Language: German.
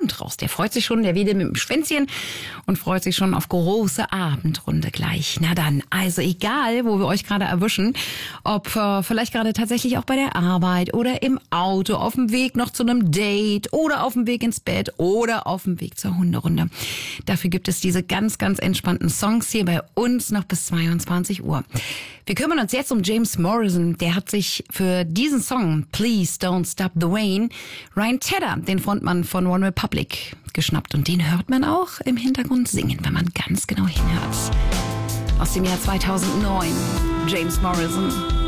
Hund raus. Der freut sich schon, der wedelt mit dem Schwänzchen und freut sich schon auf große Abendrunde gleich. Na dann, also egal, wo wir euch gerade erwischen, ob vielleicht gerade tatsächlich auch bei der Arbeit oder im Auto, auf dem Weg noch zu einem Date oder auf dem Weg ins Bett oder auf dem Weg zur Hunderunde. Dafür gibt es diese ganz, ganz entspannten Songs hier bei uns noch bis 22 Uhr. Wir kümmern uns jetzt um James Morrison. Der hat sich für diesen Song Please Don't Stop the Rain Ryan Tedder, den Frontmann von One Republic, geschnappt. Und den hört man auch im Hintergrund singen, wenn man ganz genau hinhört. Aus dem Jahr 2009, James Morrison.